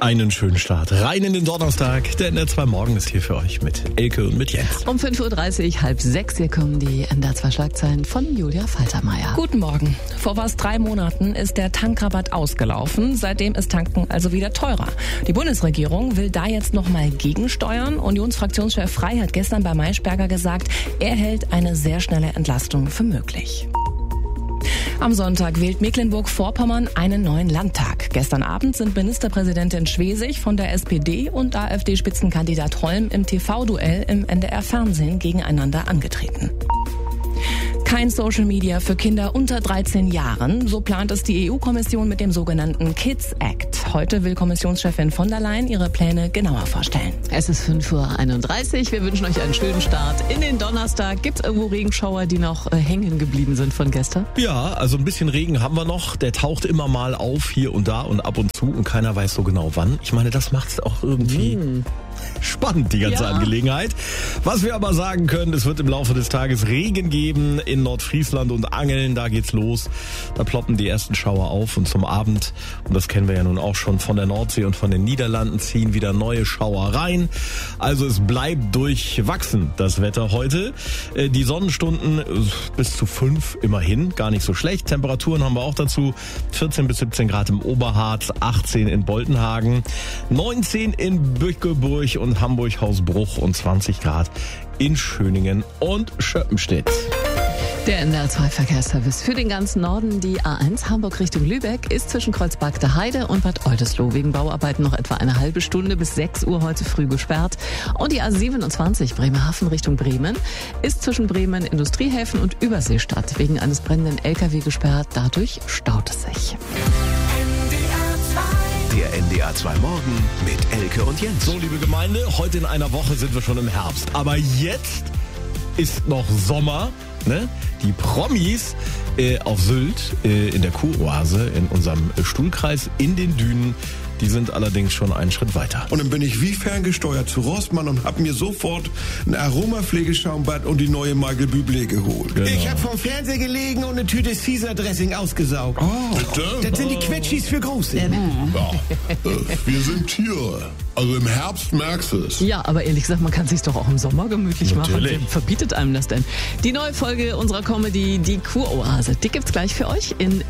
Einen schönen Start rein in den Donnerstag. Der NDR 2 Morgen ist hier für euch mit Elke und mit Jens. Um 5.30 Uhr, 5:30, hier kommen die NDR 2 Schlagzeilen von Julia Faltermeier. Guten Morgen. Vor fast 3 Monaten ist der Tankrabatt ausgelaufen. Seitdem ist Tanken also wieder teurer. Die Bundesregierung will da jetzt nochmal gegensteuern. Unionsfraktionschef Frey hat gestern bei Maischberger gesagt, er hält eine sehr schnelle Entlastung für möglich. Am Sonntag wählt Mecklenburg-Vorpommern einen neuen Landtag. Gestern Abend sind Ministerpräsidentin Schwesig von der SPD und AfD-Spitzenkandidat Holm im TV-Duell im NDR-Fernsehen gegeneinander angetreten. Kein Social Media für Kinder unter 13 Jahren. So plant es die EU-Kommission mit dem sogenannten Kids Act. Heute will Kommissionschefin von der Leyen ihre Pläne genauer vorstellen. Es ist 5.31 Uhr. Wir wünschen euch einen schönen Start in den Donnerstag. Gibt es irgendwo Regenschauer, die noch hängen geblieben sind von gestern? Ja, also ein bisschen Regen haben wir noch. Der taucht immer mal auf, hier und da und ab und zu. Und keiner weiß so genau wann. Ich meine, das macht es auch irgendwie spannend, die ganze Angelegenheit. Was wir aber sagen können, es wird im Laufe des Tages Regen geben in Nordfriesland und Angeln. Da geht's los. Da ploppen die ersten Schauer auf und zum Abend, und das kennen wir ja nun auch schon von der Nordsee und von den Niederlanden, ziehen wieder neue Schauer rein. Also es bleibt durchwachsen, das Wetter heute. Die Sonnenstunden bis zu 5 immerhin, gar nicht so schlecht. Temperaturen haben wir auch dazu. 14 bis 17 Grad im Oberharz, 18 in Boltenhagen, 19 in Bückeburg und Hamburg-Hausbruch und 20 Grad in Schöningen und Schöppenstedt. Der NDR 2 Verkehrsservice für den ganzen Norden. Die A1 Hamburg Richtung Lübeck ist zwischen Kreuzberg Heide und Bad Oldesloe wegen Bauarbeiten noch etwa eine halbe Stunde bis 6 Uhr heute früh gesperrt. Und die A27 Bremerhaven Richtung Bremen ist zwischen Bremen, Industriehäfen und Überseestadt wegen eines brennenden LKW gesperrt. Dadurch staut es sich. Der NDR 2 Morgen mit Elke und Jens. So, liebe Gemeinde, heute in einer Woche sind wir schon im Herbst. Aber jetzt ist noch Sommer, ne? Die Promis auf Sylt in der Kuroase in unserem Stuhlkreis in den Dünen, die sind allerdings schon einen Schritt weiter. Und dann bin ich wie ferngesteuert zu Rossmann und habe mir sofort ein Aromapflegeschaumbad und die neue Michael Bublé geholt. Genau. Ich habe vom Fernseher gelegen und eine Tüte Caesar-Dressing ausgesaugt. Oh, bitte? Das sind die Quetschis für Große. Ja, wir sind hier. Also im Herbst merkst du es. Ja, aber ehrlich gesagt, man kann sich doch auch im Sommer gemütlich Natürlich. machen. Wer verbietet einem das denn? Die neue Folge unserer Comedy, die Kuroase, die gibt's gleich für euch in